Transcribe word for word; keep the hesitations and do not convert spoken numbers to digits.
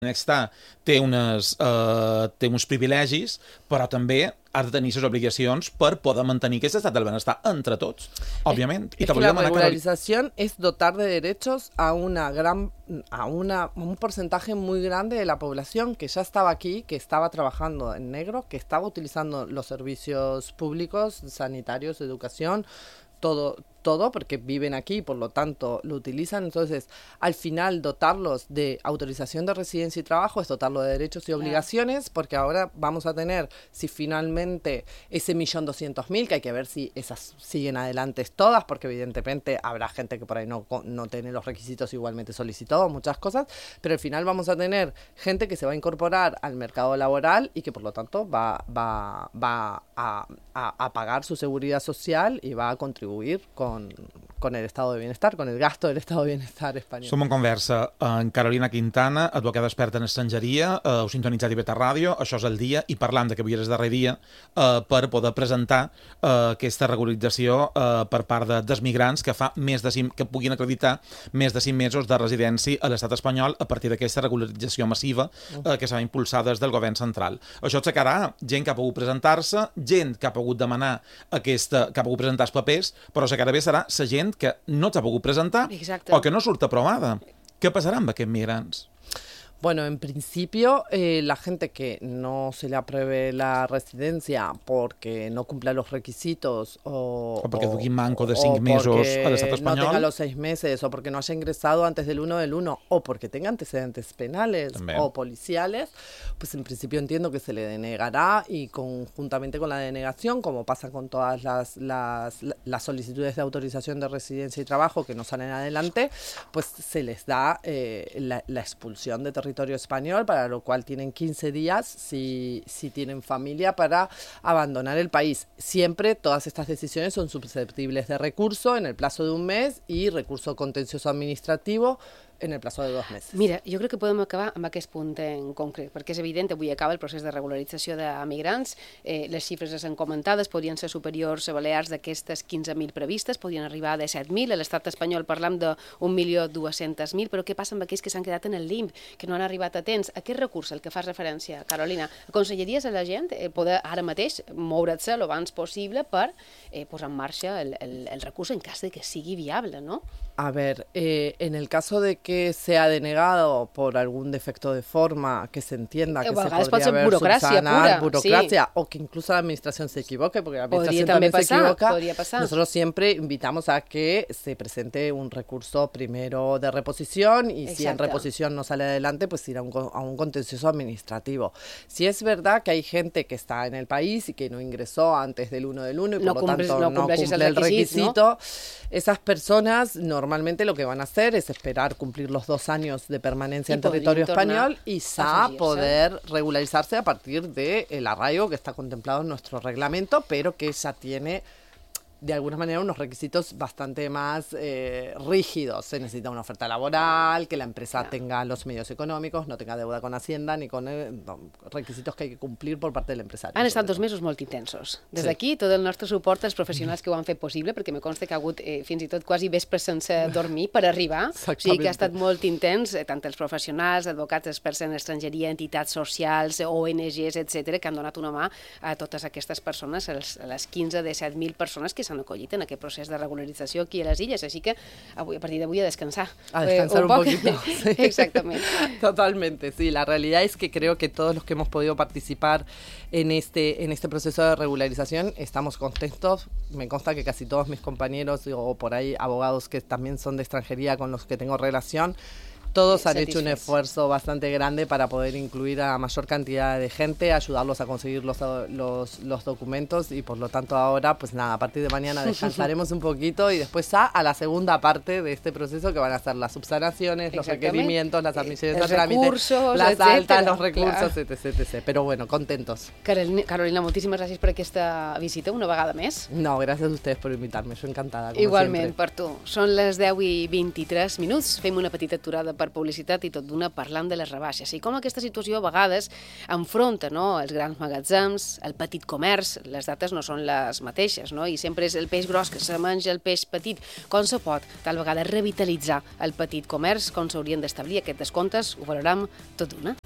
Benestar té, unes, eh, té uns privilegis, però també ha de tenir les obligacions per poder mantenir aquest estat del benestar entre tots, òbviament. Es, es que la regularización es dotar de derechos a una gran, a una, un porcentaje muy grande de la población que ya estaba aquí, que estaba trabajando en negro, que estaba utilizando los servicios públicos, sanitarios, de educación, todo, todo porque viven aquí y por lo tanto lo utilizan. Entonces, al final, dotarlos de autorización de residencia y trabajo es dotarlos de derechos y obligaciones, porque ahora vamos a tener, si finalmente ese millón doscientos mil, que hay que ver si esas siguen adelante todas, porque evidentemente habrá gente que por ahí no, no tiene los requisitos igualmente solicitó, muchas cosas, pero al final vamos a tener gente que se va a incorporar al mercado laboral y que por lo tanto va, va, va a, a, a pagar su seguridad social y va a contribuir con Con, con el estado de bienestar, con el gasto del estado de bienestar espanyol. Som en conversa amb Carolina Quintana, advocada experta en estrangeria, eh, heu sintonitzat I V T Ràdio, això és el dia, i parlant de que avui és el darrer dia eh, per poder presentar eh, aquesta regularització eh, per part de, dels migrants que fa més de cinc, que puguin acreditar més de cinc mesos de residència a l'estat espanyol a partir d'aquesta regularització massiva eh, que s'ha impulsat des del govern central. Això aixecarà gent que ha pogut presentar-se, gent que ha pogut demanar aquesta, que ha pogut presentar els papers, però aixecarà bé serà la gent que no s'ha pogut presentar. Exacte. O que no surt aprovada. Què passarà amb aquests migrants? Bueno, en principio, eh, la gente que no se le apruebe la residencia porque no cumpla los requisitos o, o porque o, manco de cinc mesos al Estado español, no tenga los seis meses o porque no haya ingresado antes del uno del uno o porque tenga antecedentes penales También. o policiales, pues en principio entiendo que se le denegará y conjuntamente con la denegación, como pasa con todas las, las, las solicitudes de autorización de residencia y trabajo que no salen adelante, pues se les da eh, la, la expulsión de territorio español, para lo cual tienen quince días si, si tienen familia para abandonar el país. Siempre todas estas decisiones son susceptibles de recurso en el plazo de un mes y recurso contencioso administrativo en el plazo de dos mesos. Mira, jo crec que podem acabar amb aquest punt en concret, perquè és evident, avui acaba el procés de regularització de migrants, eh, les xifres estan comentades, podrien ser superiors a Balears d'aquestes quinze mil previstes, podrien arribar a disset mil, a l'estat espanyol parlam d'un milió dos-cents mil, però què passa amb aquells que s'han quedat en el limb, que no han arribat a temps? Aquest recurs, el que fas referència, Carolina, aconsellaries a la gent eh, poder ara mateix moure't-se el abans possible per eh, posar en marxa el, el, el recurs en cas de que sigui viable, no? A ver, eh, en el caso de que sea denegado por algún defecto de forma que se entienda que eh, se podría haber burocracia subsanar, pura, burocracia, sí. o que incluso la administración se equivoque, porque la administración podría también pasar, se equivoca, podría pasar. Nosotros siempre invitamos a que se presente un recurso primero de reposición y Exacto. si en reposición no sale adelante, pues ir a un, a un contencioso administrativo. Si es verdad que hay gente que está en el país y que no ingresó antes del uno del uno y por no lo cumples, tanto no, no cumple el, el requisito, ¿no? esas personas normalmente lo que van a hacer es esperar cumplir los dos años de permanencia y en territorio español y ya poder regularizarse a partir del arraigo que está contemplado en nuestro reglamento, pero que ya tiene de alguna manera unos requisitos bastante más eh, rígidos. Se necesita una oferta laboral, que la empresa claro. tenga los medios econòmicos, no tenga deuda con Hacienda, ni con eh, no, requisitos que hay que cumplir por parte del empresario. Han estat dos mesos molt intensos. Des d'aquí, sí. tot el nostre suport als professionals que ho han fet possible, perquè me consta que ha hagut eh, fins i tot quasi vespres sense dormir per arribar. O sigui que ha estat molt intens, eh, tant els professionals, advocats, experts en estrangeria, entitats socials, O N Ges, etcètera, que han donat una mà a totes aquestes persones, els, a les quinze de set mil persones que s'han acollit en aquest procés de regularització aquí a les illes, així que avui, a partir d'avui a descansar. A descansar eh, un, un poquito. Sí. Exactamente. Totalmente, sí. La realidad es que creo que todos los que hemos podido participar en este, en este proceso de regularización estamos contentos. Me consta que casi todos mis compañeros o por ahí abogados que también son de extranjería con los que tengo relación, todos han hecho un esfuerzo bastante grande para poder incluir a mayor cantidad de gente, ayudarlos a conseguir los, los, los documentos y por lo tanto ahora, pues nada, a partir de mañana descansaremos un poquito y después a, a la segunda parte de este proceso que van a ser las subsanaciones, los requerimientos, las admisiones a trámite, las etcétera, altas, los recursos, clar. etc, etcètera. Però bueno, contentos. Carolina, Carolina, moltíssimes gràcies per aquesta visita una vegada més. No, gràcies a ustedes por invitarme, yo encantada. Como Igualment, siempre. per tu. Són les deu i vint-i-tres minuts, fem una petita aturada per publicitat i tot d'una parlant de les rebaixes. I com aquesta situació a vegades enfronta, no?, els grans magatzems, el petit comerç, les dates no són les mateixes, no?, i sempre és el peix gros que se menja el peix petit. Com se pot, tal vegada, revitalitzar el petit comerç, com s'haurien d'establir aquests descomptes, ho valorem tot d'una.